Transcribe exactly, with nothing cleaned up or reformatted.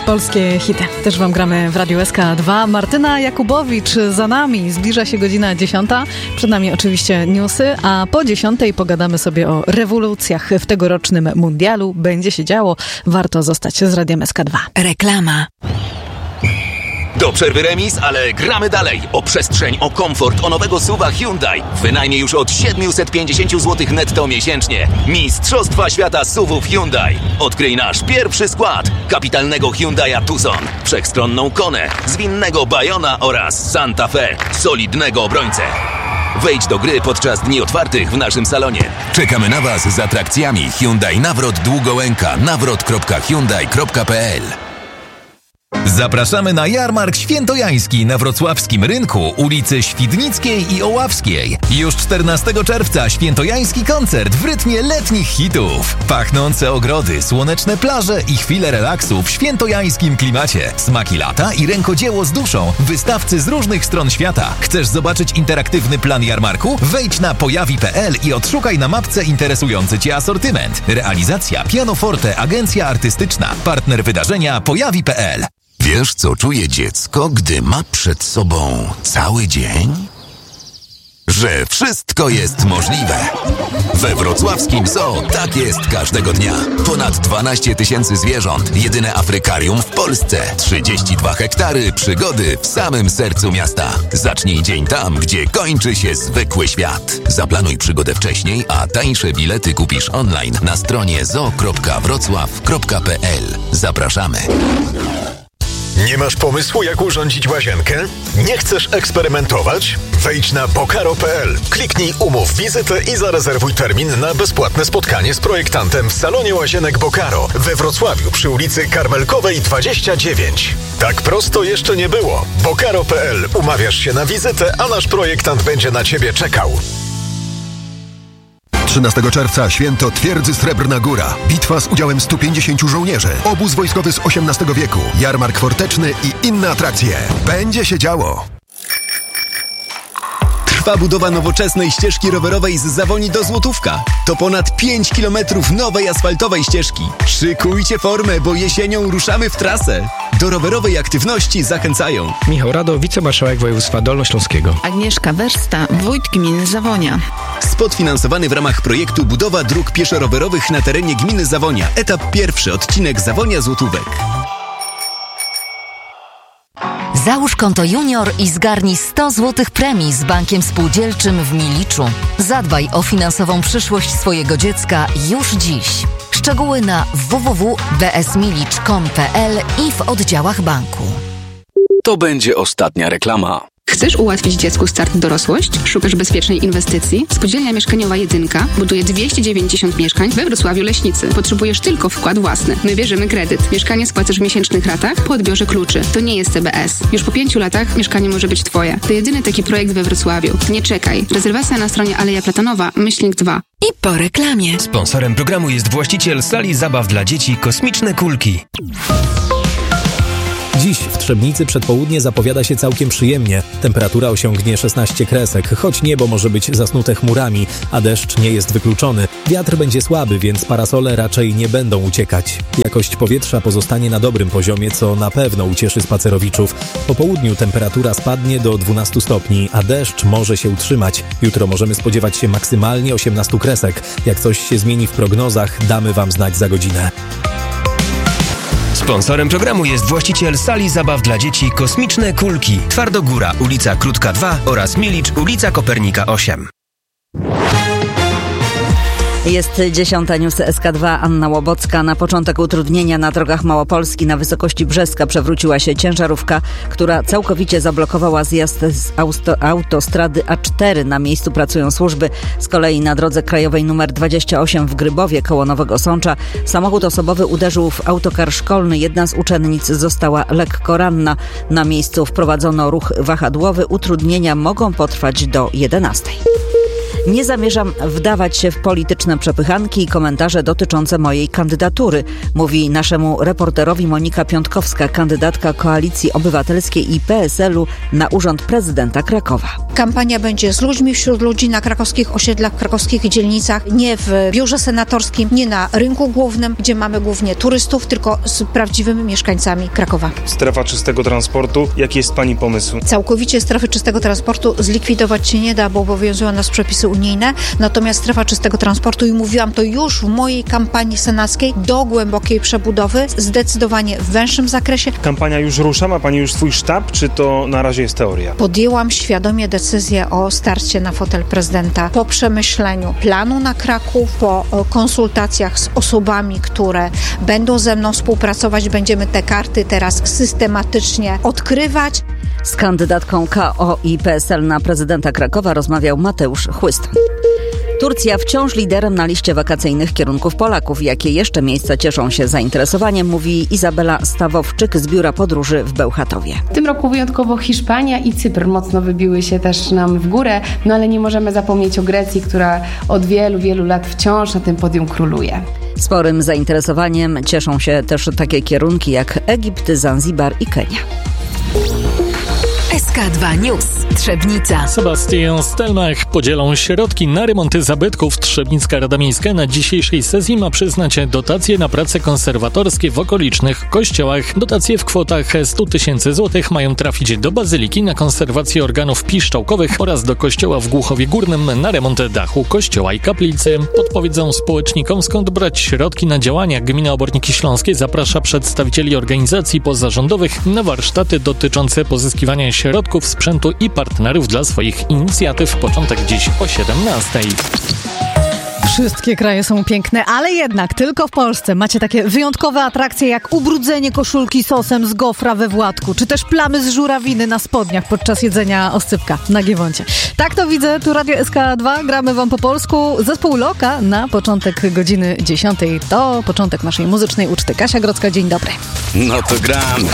polskie hity. Też wam gramy w Radiu S K dwa. Martyna Jakubowicz za nami. Zbliża się godzina dziesiąta. Przed nami oczywiście newsy, a po dziesiątej pogadamy sobie o rewolucjach w tegorocznym mundialu. Będzie się działo. Warto zostać z Radiem S K dwa. Reklama. Do przerwy remis, ale gramy dalej. O przestrzeń, o komfort, o nowego S U V-a Hyundai. Wynajmie już od siedemset pięćdziesiąt złotych netto miesięcznie. Mistrzostwa świata S U V-ów Hyundai. Odkryj nasz pierwszy skład. Kapitalnego Hyundai'a Tucson, wszechstronną Konę, zwinnego Bayona oraz Santa Fe, solidnego obrońcę. Wejdź do gry podczas dni otwartych w naszym salonie. Czekamy na Was z atrakcjami Hyundai Nawrot Długołęka nawrot kropka hyundai kropka p l. Zapraszamy na jarmark świętojański na wrocławskim rynku, ulicy Świdnickiej i Oławskiej. Już czternastego czerwca świętojański koncert w rytmie letnich hitów. Pachnące ogrody, słoneczne plaże i chwile relaksu w świętojańskim klimacie. Smaki lata i rękodzieło z duszą. Wystawcy z różnych stron świata. Chcesz zobaczyć interaktywny plan jarmarku? Wejdź na pojawi kropka p l i odszukaj na mapce interesujący Cię asortyment. Realizacja Pianoforte, agencja artystyczna. Partner wydarzenia pojawi kropka p l. Wiesz, co czuje dziecko, gdy ma przed sobą cały dzień? Że wszystko jest możliwe. We wrocławskim Zoo tak jest każdego dnia. Ponad dwanaście tysięcy zwierząt, jedyne afrykarium w Polsce, trzydzieści dwa hektary przygody w samym sercu miasta. Zacznij dzień tam, gdzie kończy się zwykły świat. Zaplanuj przygodę wcześniej, a tańsze bilety kupisz online na stronie zoo kropka wrocław kropka p l. Zapraszamy. Nie masz pomysłu, jak urządzić łazienkę? Nie chcesz eksperymentować? Wejdź na bokaro kropka p l, kliknij umów wizytę i zarezerwuj termin na bezpłatne spotkanie z projektantem w salonie łazienek Bokaro we Wrocławiu przy ulicy Karmelkowej dwadzieścia dziewięć. Tak prosto jeszcze nie było. bokaro kropka p l. Umawiasz się na wizytę, a nasz projektant będzie na Ciebie czekał. trzynastego czerwca święto Twierdzy Srebrna Góra. Bitwa z udziałem stu pięćdziesięciu żołnierzy. Obóz wojskowy z osiemnastego wieku. Jarmark forteczny i inne atrakcje. Będzie się działo. Trwa budowa nowoczesnej ścieżki rowerowej z Zawoni do Złotówka. To ponad pięć kilometrów nowej asfaltowej ścieżki. Szykujcie formę, bo jesienią ruszamy w trasę. Do rowerowej aktywności zachęcają Michał Rado, wicemarszałek województwa dolnośląskiego. Agnieszka Wersta, wójt gminy Zawonia. Spot finansowany w ramach projektu Budowa dróg pieszo-rowerowych na terenie gminy Zawonia. Etap pierwszy, odcinek Zawonia-Złotówek. Załóż konto junior i zgarnij sto złotych premii z bankiem spółdzielczym w Miliczu. Zadbaj o finansową przyszłość swojego dziecka już dziś. Szczegóły na w w w kropka b s milicz kropka com kropka p l i w oddziałach banku. To będzie ostatnia reklama. Chcesz ułatwić dziecku start w dorosłość? Szukasz bezpiecznej inwestycji? Spółdzielnia Mieszkaniowa Jedynka buduje dwieście dziewięćdziesiąt mieszkań we Wrocławiu Leśnicy. Potrzebujesz tylko wkład własny. My bierzemy kredyt. Mieszkanie spłacasz w miesięcznych ratach po odbiorze kluczy. To nie jest C B S. Już po pięciu latach mieszkanie może być Twoje. To jedyny taki projekt we Wrocławiu. Nie czekaj. Rezerwacja na stronie Aleja Platanowa, myślnik dwa. I po reklamie. Sponsorem programu jest właściciel sali zabaw dla dzieci Kosmiczne Kulki. Dziś w Trzebnicy przedpołudnie zapowiada się całkiem przyjemnie. Temperatura osiągnie szesnaście kresek, choć niebo może być zasnute chmurami, a deszcz nie jest wykluczony. Wiatr będzie słaby, więc parasole raczej nie będą uciekać. Jakość powietrza pozostanie na dobrym poziomie, co na pewno ucieszy spacerowiczów. Po południu temperatura spadnie do dwunastu stopni, a deszcz może się utrzymać. Jutro możemy spodziewać się maksymalnie osiemnastu kresek. Jak coś się zmieni w prognozach, damy Wam znać za godzinę. Sponsorem programu jest właściciel sali zabaw dla dzieci Kosmiczne Kulki. Twardogóra, ulica Krótka dwa oraz Milicz, ulica Kopernika osiem. Jest dziesiąta, news S K dwa, Anna Łobocka. Na początek utrudnienia na drogach Małopolski na wysokości Brzeska przewróciła się ciężarówka, która całkowicie zablokowała zjazd z auto, autostrady A cztery. Na miejscu pracują służby. Z kolei na drodze krajowej nr dwadzieścia osiem w Grybowie koło Nowego Sącza samochód osobowy uderzył w autokar szkolny. Jedna z uczennic została lekko ranna. Na miejscu wprowadzono ruch wahadłowy. Utrudnienia mogą potrwać do jedenastej. Nie zamierzam wdawać się w polityczne przepychanki i komentarze dotyczące mojej kandydatury, mówi naszemu reporterowi Monika Piątkowska, kandydatka Koalicji Obywatelskiej i P S L u na urząd prezydenta Krakowa. Kampania będzie z ludźmi, wśród ludzi na krakowskich osiedlach, w krakowskich dzielnicach, nie w biurze senatorskim, nie na rynku głównym, gdzie mamy głównie turystów, tylko z prawdziwymi mieszkańcami Krakowa. Strefa czystego transportu. Jaki jest Pani pomysł? Całkowicie strefy czystego transportu zlikwidować się nie da, bo obowiązują nas przepisy unijne. Natomiast strefa czystego transportu, i mówiłam to już w mojej kampanii senackiej, do głębokiej przebudowy, zdecydowanie w węższym zakresie. Kampania już rusza? Ma Pani już swój sztab, czy to na razie jest teoria? Podjęłam świadomie decyzję o starcie na fotel prezydenta po przemyśleniu planu na Kraków, po konsultacjach z osobami, które będą ze mną współpracować. Będziemy te karty teraz systematycznie odkrywać. Z kandydatką K O i P S L na prezydenta Krakowa rozmawiał Mateusz Chłyst. Turcja wciąż liderem na liście wakacyjnych kierunków Polaków. Jakie jeszcze miejsca cieszą się zainteresowaniem, mówi Izabela Stawowczyk z Biura Podróży w Bełchatowie. W tym roku wyjątkowo Hiszpania i Cypr mocno wybiły się też nam w górę, no ale nie możemy zapomnieć o Grecji, która od wielu, wielu lat wciąż na tym podium króluje. Sporym zainteresowaniem cieszą się też takie kierunki jak Egipt, Zanzibar i Kenia. S K dwa News. Trzebnica. Sebastian Stelmach podzielą środki na remonty zabytków. Trzebnicka Rada Miejska na dzisiejszej sesji ma przyznać dotacje na prace konserwatorskie w okolicznych kościołach. Dotacje w kwotach sto tysięcy złotych mają trafić do Bazyliki na konserwację organów piszczałkowych oraz do kościoła w Głuchowie Górnym na remont dachu kościoła i kaplicy. Podpowiedzą społecznikom, skąd brać środki na działania. Gmina Oborniki Śląskie zaprasza przedstawicieli organizacji pozarządowych na warsztaty dotyczące pozyskiwania środków, sprzętu i partnerów dla swoich inicjatyw. Początek dziś o siedemnastej. Wszystkie kraje są piękne, ale jednak tylko w Polsce macie takie wyjątkowe atrakcje jak ubrudzenie koszulki sosem z gofra we Władku, czy też plamy z żurawiny na spodniach podczas jedzenia oscypka na Giewoncie. Tak to widzę, tu Radio S K dwa, gramy wam po polsku. Zespół Loka na początek godziny dziesiątej. To początek naszej muzycznej uczty. Kasia Grodzka, dzień dobry. No to gramy.